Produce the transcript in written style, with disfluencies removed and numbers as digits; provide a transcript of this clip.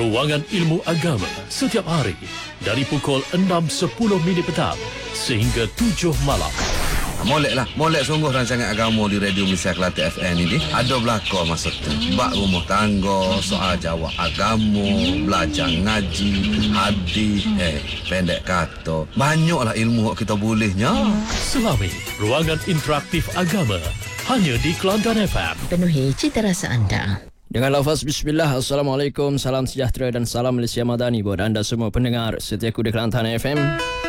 Ruangan Ilmu Agama setiap hari dari pukul 6.10 petang sehingga 7 malam. Molek sungguh rancangan agama di Radio Malaysia Kelate FM ini. Ada belakang masa tu. Bak rumah tangga, soal jawab agama, belajar ngaji, hadis, pendek kata. Banyaklah ilmu yang kita bolehnya. Selami Ruangan Interaktif Agama hanya di Kelantan FM. Penuhi cita rasa anda. Dengan lafaz bismillah, Assalamualaikum, salam sejahtera dan salam Malaysia Madani buat anda semua pendengar setiaku di Kelantan FM.